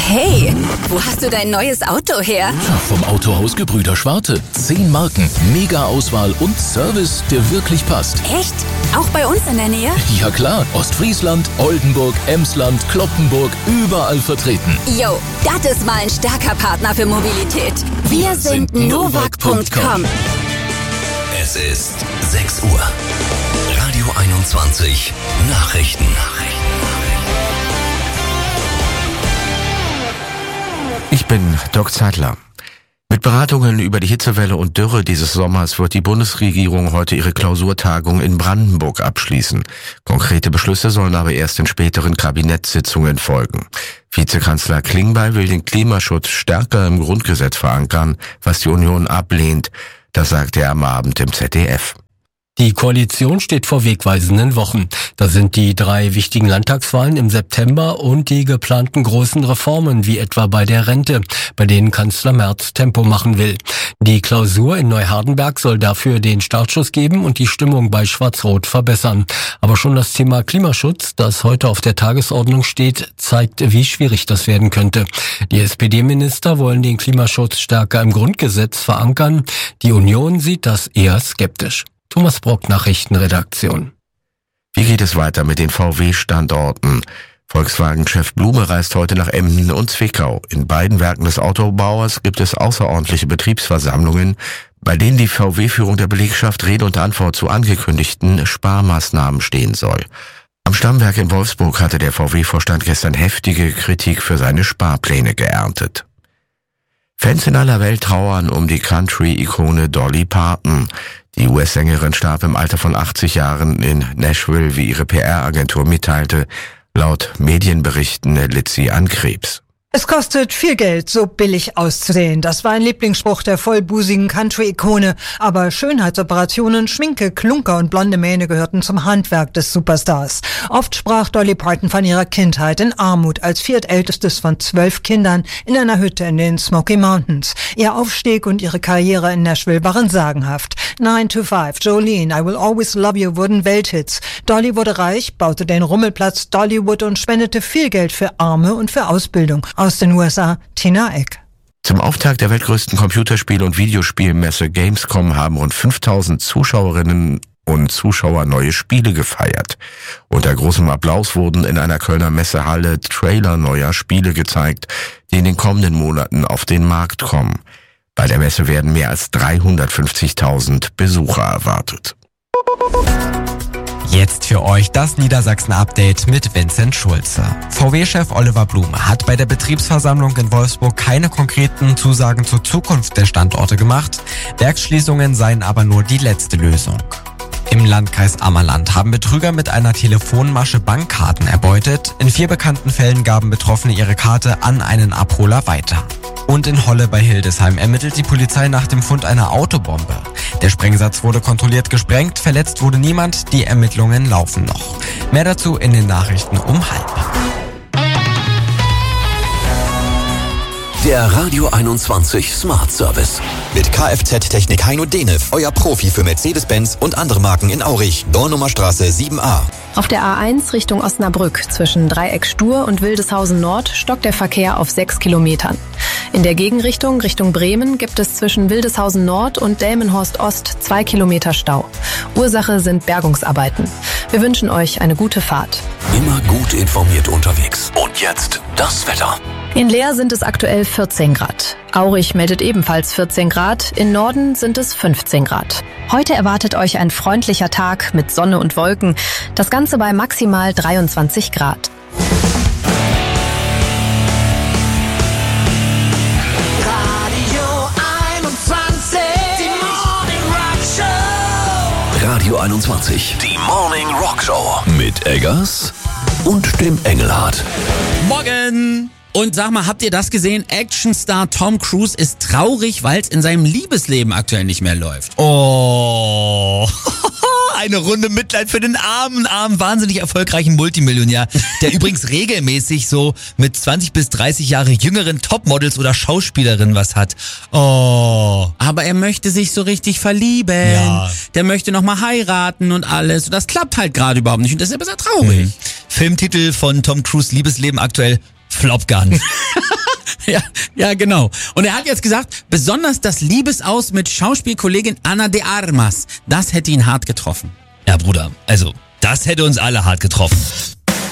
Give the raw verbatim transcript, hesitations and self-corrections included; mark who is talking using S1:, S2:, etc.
S1: Hey, wo hast du dein neues Auto her?
S2: Vom Autohaus Gebrüder Schwarte. Zehn Marken, Mega-Auswahl und Service, der wirklich passt.
S1: Echt? Auch bei uns in der Nähe?
S2: Ja klar, Ostfriesland, Oldenburg, Emsland, Cloppenburg, überall vertreten.
S1: Yo, das ist mal ein starker Partner für Mobilität. Wir, Wir sind Novak Punkt com.
S3: Es ist sechs Uhr. Radio einundzwanzig. Nachrichten.
S4: Ich bin Doc Zeitler. Mit Beratungen über die Hitzewelle und Dürre dieses Sommers wird die Bundesregierung heute ihre Klausurtagung in Brandenburg abschließen. Konkrete Beschlüsse sollen aber erst in späteren Kabinettssitzungen folgen. Vizekanzler Klingbeil will den Klimaschutz stärker im Grundgesetz verankern, was die Union ablehnt. Das sagte er am Abend im Z D F.
S5: Die Koalition steht vor wegweisenden Wochen. Da sind die drei wichtigen Landtagswahlen im September und die geplanten großen Reformen, wie etwa bei der Rente, bei denen Kanzler Merz Tempo machen will. Die Klausur in Neuhardenberg soll dafür den Startschuss geben und die Stimmung bei Schwarz-Rot verbessern. Aber schon das Thema Klimaschutz, das heute auf der Tagesordnung steht, zeigt, wie schwierig das werden könnte. Die S P D-Minister wollen den Klimaschutz stärker im Grundgesetz verankern. Die Union sieht das eher skeptisch. Thomas Brock, Nachrichtenredaktion.
S4: Wie geht es weiter mit den V W-Standorten? Volkswagen-Chef Blume reist heute nach Emden und Zwickau. In beiden Werken des Autobauers gibt es außerordentliche Betriebsversammlungen, bei denen die V W-Führung der Belegschaft Rede und Antwort zu angekündigten Sparmaßnahmen stehen soll. Am Stammwerk in Wolfsburg hatte der V W-Vorstand gestern heftige Kritik für seine Sparpläne geerntet. Fans in aller Welt trauern um die Country-Ikone Dolly Parton. Die U S-Sängerin starb im Alter von achtzig Jahren in Nashville, wie ihre P R-Agentur mitteilte. Laut Medienberichten litt sie an Krebs.
S6: Es kostet viel Geld, so billig auszusehen. Das war ein Lieblingsspruch der vollbusigen Country-Ikone. Aber Schönheitsoperationen, Schminke, Klunker und blonde Mähne gehörten zum Handwerk des Superstars. Oft sprach Dolly Parton von ihrer Kindheit in Armut als viertältestes von zwölf Kindern in einer Hütte in den Smoky Mountains. Ihr Aufstieg und ihre Karriere in Nashville waren sagenhaft. nine to five, Jolene, I Will Always Love You wurden Welthits. Dolly wurde reich, baute den Rummelplatz Dollywood und spendete viel Geld für Arme und für Ausbildung. Aus den U S A, Tina Eck.
S4: Zum Auftakt der weltgrößten Computerspiel- und Videospielmesse Gamescom haben rund fünftausend Zuschauerinnen und Zuschauer neue Spiele gefeiert. Unter großem Applaus wurden in einer Kölner Messehalle Trailer neuer Spiele gezeigt, die in den kommenden Monaten auf den Markt kommen. Bei der Messe werden mehr als dreihundertfünfzigtausend Besucher erwartet.
S7: Jetzt für euch das Niedersachsen-Update mit Vincent Schulze. V W-Chef Oliver Blume hat bei der Betriebsversammlung in Wolfsburg keine konkreten Zusagen zur Zukunft der Standorte gemacht. Werksschließungen seien aber nur die letzte Lösung. Im Landkreis Ammerland haben Betrüger mit einer Telefonmasche Bankkarten erbeutet. In vier bekannten Fällen gaben Betroffene ihre Karte an einen Abholer weiter. Und in Holle bei Hildesheim ermittelt die Polizei nach dem Fund einer Autobombe. Der Sprengsatz wurde kontrolliert gesprengt, verletzt wurde niemand, die Ermittlungen laufen noch. Mehr dazu in den Nachrichten um halb.
S3: Der Radio einundzwanzig Smart Service. Mit Kfz-Technik Heino Denef, euer Profi für Mercedes-Benz und andere Marken in Aurich. Dornumerstraße sieben a.
S8: Auf der A eins Richtung Osnabrück zwischen Dreieck Stur und Wildeshausen Nord stockt der Verkehr auf sechs Kilometern. In der Gegenrichtung Richtung Bremen gibt es zwischen Wildeshausen Nord und Delmenhorst Ost zwei Kilometer Stau. Ursache sind Bergungsarbeiten. Wir wünschen euch eine gute Fahrt.
S3: Immer gut informiert unterwegs. Und jetzt das Wetter.
S8: In Leer sind es aktuell vierzehn Grad. Aurich meldet ebenfalls vierzehn Grad. In Norden sind es fünfzehn Grad. Heute erwartet euch ein freundlicher Tag mit Sonne und Wolken. Das Ganze bei maximal dreiundzwanzig Grad.
S3: Radio einundzwanzig, die Morning Rock Show. Radio einundzwanzig, die Morning Rock Show. Mit Eggers und dem Engelhardt.
S9: Morgen! Und sag mal, habt ihr das gesehen? Actionstar Tom Cruise ist traurig, weil es in seinem Liebesleben aktuell nicht mehr läuft. Oh, eine Runde Mitleid für den armen, armen, wahnsinnig erfolgreichen Multimillionär, der übrigens regelmäßig so mit zwanzig bis dreißig Jahre jüngeren Topmodels oder Schauspielerinnen was hat. Oh, aber er möchte sich so richtig verlieben. Ja. Der möchte nochmal heiraten und alles. Und das klappt halt gerade überhaupt nicht und deshalb ist er traurig. Mhm. Filmtitel von Tom Cruise Liebesleben aktuell: Flop Gun. Ja, ja, genau. Und er hat jetzt gesagt, besonders das Liebesaus mit Schauspielkollegin Ana de Armas, das hätte ihn hart getroffen.
S10: Ja, Bruder, also, das hätte uns alle hart getroffen.